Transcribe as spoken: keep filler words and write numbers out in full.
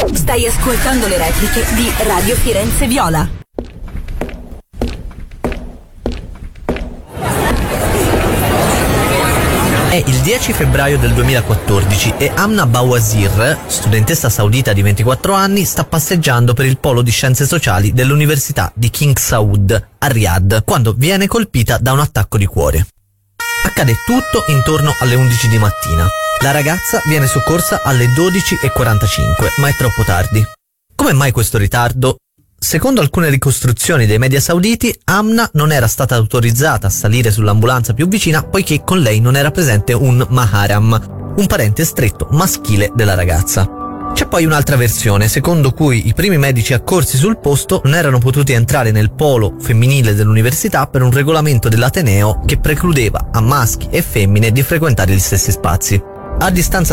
Stai ascoltando le repliche di Radio Firenze Viola. È il dieci febbraio del duemilaquattordici e Amna Bawazir, studentessa saudita di ventiquattro anni, sta passeggiando per il polo di scienze sociali dell'Università di King Saud a Riyadh, quando viene colpita da un attacco di cuore. Accade tutto intorno alle undici di mattina. La ragazza viene soccorsa alle dodici e quarantacinque, ma è troppo tardi. Come mai questo ritardo? Secondo alcune ricostruzioni dei media sauditi, Amna non era stata autorizzata a salire sull'ambulanza più vicina poiché con lei non era presente un maharam, un parente stretto maschile della ragazza. C'è poi un'altra versione, secondo cui i primi medici accorsi sul posto non erano potuti entrare nel polo femminile dell'università per un regolamento dell'Ateneo che precludeva a maschi e femmine di frequentare gli stessi spazi. A distanza